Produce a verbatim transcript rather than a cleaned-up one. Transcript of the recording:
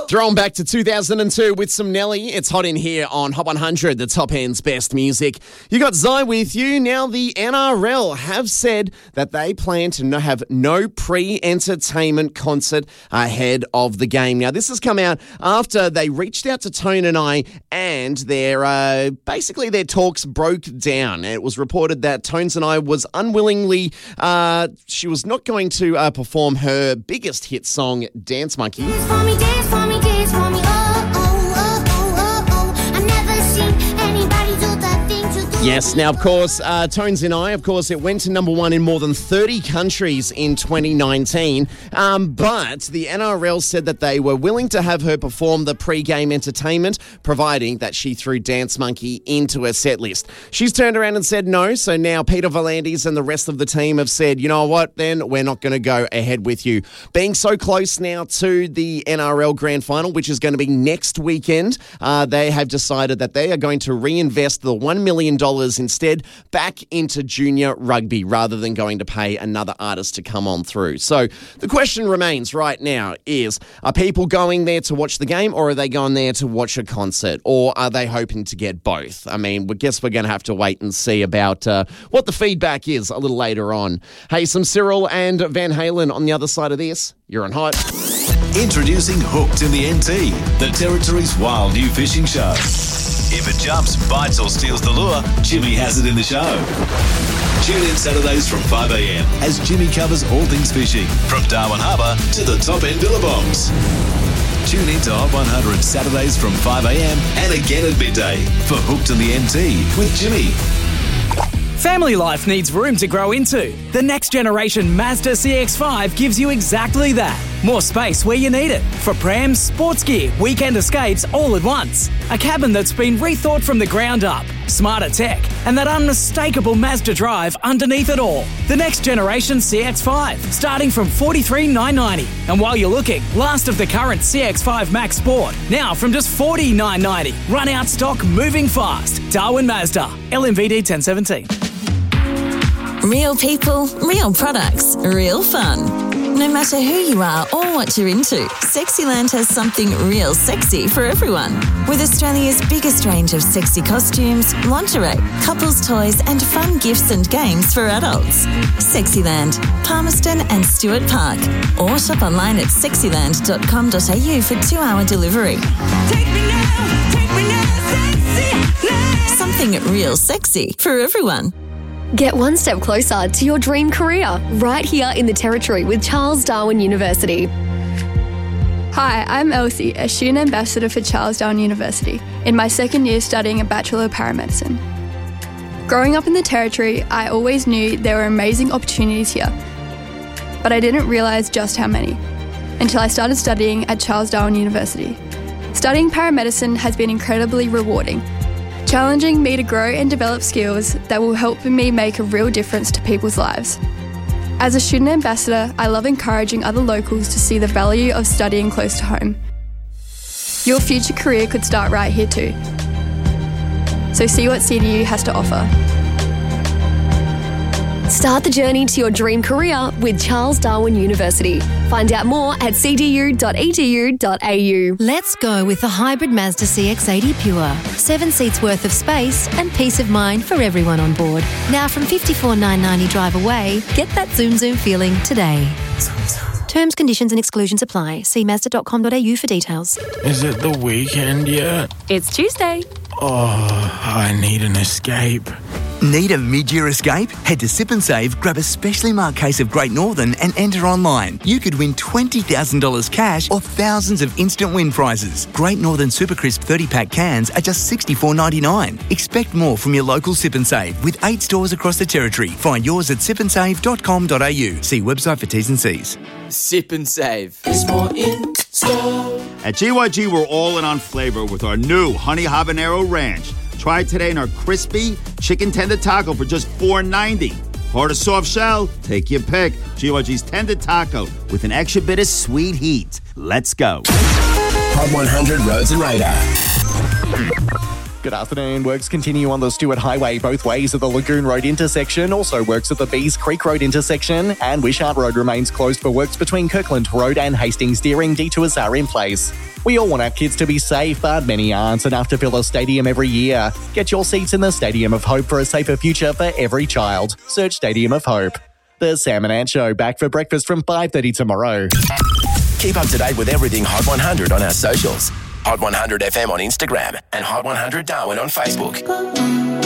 Thrown back to two thousand two with some Nelly. It's hot in here on Hot one hundred, the top end's best music. You got Zai with you. Now the N R L have said that they plan to no, have no pre-entertainment concert ahead of the game. Now this has come out after they reached out to Tone and I and their uh, basically their talks broke down. It was reported that Tones and I was unwillingly, uh, she was not going to uh, perform her biggest hit song, Dance Monkey. Dance for me, dance for me, dance for me, oh, oh, oh, oh, oh, oh. I've never seen anybody do that thing to do. Yes, now, of course, uh, Tones and I, of course, it went to number one in more than thirty countries in twenty nineteen, um, but the N R L said that they were willing to have her perform the pre-game entertainment, providing that she threw Dance Monkey into her set list. She's turned around and said no, so now Peter Volandis and the rest of the team have said, you know what, then we're not going to go ahead with you. Being so close now to the N R L Grand Final, which is going to be next weekend, uh, they have decided that they are going to reinvest the one million dollars instead back into junior rugby rather than going to pay another artist to come on through. So the question remains right now is, are people going there to watch the game or are they going there to watch a concert, or are they hoping to get both? I mean, I guess we're going to have to wait and see about uh, what the feedback is a little later on. Hey, some Cyril and Van Halen on the other side of this. You're on Hot. Introducing Hooked in the N T, the Territory's wild new fishing show. If it jumps, bites or steals the lure, Jimmy has it in the show. Tune in Saturdays from five a.m. as Jimmy covers all things fishing, from Darwin Harbour to the top end billabongs. Tune in to Hot one hundred Saturdays from five a.m. and again at midday for Hooked in the N T with Jimmy. Family life needs room to grow into. The next generation Mazda C X five gives you exactly that. More space where you need it. For prams, sports gear, weekend escapes all at once. A cabin that's been rethought from the ground up. Smarter tech and that unmistakable Mazda drive underneath it all. The next generation C X five, starting from forty-three thousand nine hundred ninety. And while you're looking, last of the current C X five Max Sport, now from just forty thousand nine hundred ninety. Run out stock, moving fast. Darwin Mazda, L M V D ten seventeen. Real people, real products, real fun. No matter who you are or what you're into, Sexyland has something real sexy for everyone. With Australia's biggest range of sexy costumes, lingerie, couples toys and fun gifts and games for adults. Sexyland, Palmerston and Stuart Park. Or shop online at sexyland dot com dot a u for two-hour delivery. Take me now, take me now, Sexyland. Something real sexy for everyone. Get one step closer to your dream career right here in the Territory with Charles Darwin University. Hi, I'm Elsie, a student ambassador for Charles Darwin University, in my second year studying a Bachelor of Paramedicine. Growing up in the Territory, I always knew there were amazing opportunities here, but I didn't realise just how many until I started studying at Charles Darwin University. Studying paramedicine has been incredibly rewarding, challenging me to grow and develop skills that will help me make a real difference to people's lives. As a student ambassador, I love encouraging other locals to see the value of studying close to home. Your future career could start right here too. So see what C D U has to offer. Start the journey to your dream career with Charles Darwin University. Find out more at c d u dot e d u dot a u. Let's go with the hybrid Mazda C X eighty Pure. Seven seats worth of space and peace of mind for everyone on board. Now from fifty-four thousand nine hundred ninety drive away, get that zoom zoom feeling today. Terms, conditions and exclusions apply. See mazda dot com dot a u for details. Is it the weekend yet? It's Tuesday. Oh, I need an escape. Need a mid-year escape? Head to Sip and Save, grab a specially marked case of Great Northern and enter online. You could win twenty thousand dollars cash or thousands of instant win prizes. Great Northern Super Crisp thirty-pack cans are just sixty-four ninety-nine. Expect more from your local Sip and Save with eight stores across the Territory. Find yours at sip and save dot com dot a u. See website for T's and C's. Sip and Save. There's more in store. At G Y G, we're all in on flavour with our new Honey Habanero Ranch. Try it today in our crispy chicken tender taco for just four ninety. Hard or soft shell? Take your pick. G Y G's tender taco with an extra bit of sweet heat. Let's go. Hot one hundred Roads and Radar. Good afternoon. Works continue on the Stewart Highway both ways at the Lagoon Road intersection. Also works at the Bees Creek Road intersection. And Wishart Road remains closed for works between Kirkland Road and Hastings Deering. Detours are in place. We all want our kids to be safe, but many aren't enough to fill a stadium every year. Get your seats in the Stadium of Hope for a safer future for every child. Search Stadium of Hope. The Sam and Ant Show, back for breakfast from five thirty tomorrow. Keep up to date with everything Hot one hundred on our socials. Hot one hundred F M on Instagram and Hot one hundred Darwin on Facebook.